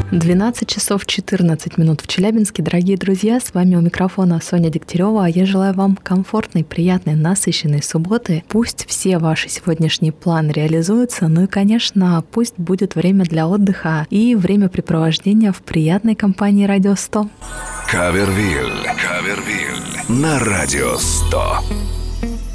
12 часов 14 минут в Челябинске. Дорогие друзья, с вами у микрофона Соня Дегтярева. Я желаю вам комфортной, приятной, насыщенной субботы. Пусть все ваши сегодняшние планы реализуются. Ну и, конечно, пусть будет время для отдыха и времяпрепровождения в приятной компании «Радио 100». Кавервиль на «Радио 100».